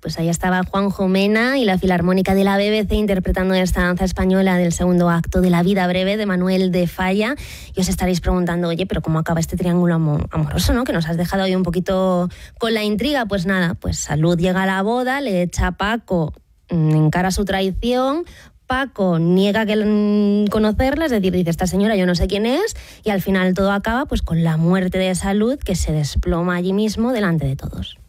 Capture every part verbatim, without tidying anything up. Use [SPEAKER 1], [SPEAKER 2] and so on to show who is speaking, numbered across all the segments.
[SPEAKER 1] pues ahí estaba Juanjo Mena y la Filarmónica de la B B C interpretando esta danza española del segundo acto de La vida breve de Manuel de Falla. Y os estaréis preguntando, oye, pero ¿cómo acaba este triángulo amor- amoroso, no? Que nos has dejado ahí un poquito con la intriga. Pues nada, pues Salud llega a la boda, le echa a Paco, encara su traición. Paco niega que conocerla, es decir, dice, esta señora yo no sé quién es, y al final todo acaba pues con la muerte de Salud, que se desploma allí mismo delante de todos.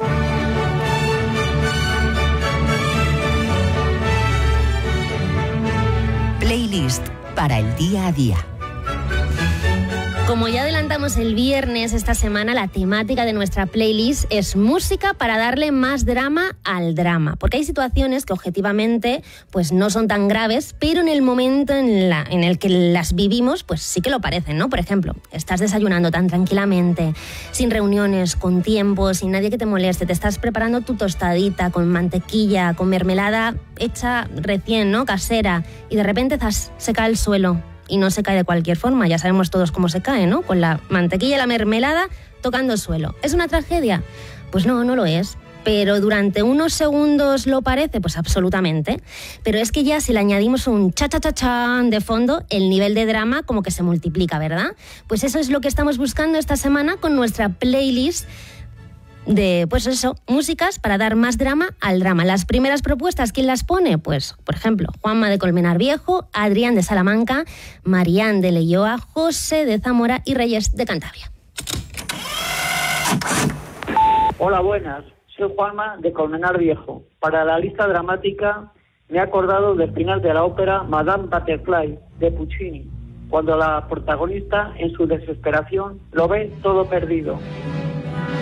[SPEAKER 2] Playlist para el día a día.
[SPEAKER 1] Como ya adelantamos el viernes, esta semana la temática de nuestra playlist es música para darle más drama al drama. Porque hay situaciones que objetivamente pues no son tan graves, pero en el momento en, la, en el que las vivimos, pues sí que lo parecen, ¿no? Por ejemplo, estás desayunando tan tranquilamente, sin reuniones, con tiempo, sin nadie que te moleste, te estás preparando tu tostadita con mantequilla, con mermelada hecha recién, ¿no? Casera, y de repente zas, se cae el suelo. Y no se cae de cualquier forma, ya sabemos todos cómo se cae, ¿no? Con la mantequilla y la mermelada tocando el suelo. ¿Es una tragedia? Pues no, no lo es. Pero durante unos segundos lo parece, pues absolutamente. Pero es que ya si le añadimos un cha-cha-cha-chan de fondo, el nivel de drama como que se multiplica, ¿verdad? Pues eso es lo que estamos buscando esta semana con nuestra playlist de, pues eso, músicas para dar más drama al drama. Las primeras propuestas, ¿quién las pone? Pues, por ejemplo, Juanma de Colmenar Viejo, Adrián de Salamanca, Marián de Leioa, José de Zamora y Reyes de Cantabria.
[SPEAKER 3] Hola, buenas. Soy Juanma de Colmenar Viejo. Para la lista dramática me he acordado del final de la ópera Madame Butterfly de Puccini, cuando la protagonista, en su desesperación, lo ve todo perdido.